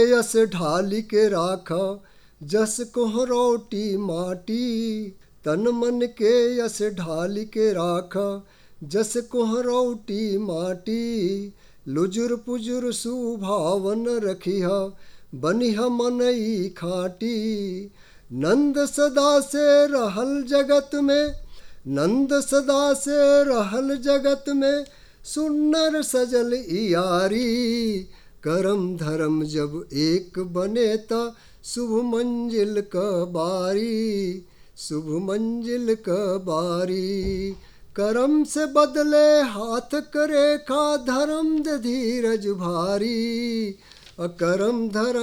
Yes ढाली के राख जस कोहरौटी माटी। तन मन के यस ढाली के राख जस कोहरौटी माटी। लुजुर पुजुर सुभावन रखिह बनिह मनई खाटी। नंद सदा से रहल जगत में, नंद सदा से रहल जगत में, सुन्नर सजल इयारी। करम धर्म जब एक बने ता शुभ मंजिल क बारी, शुभ मंजिल क बारी। करम से बदले हाथ करे खा, धर्म दे धीरज भारी। अकरम धर्म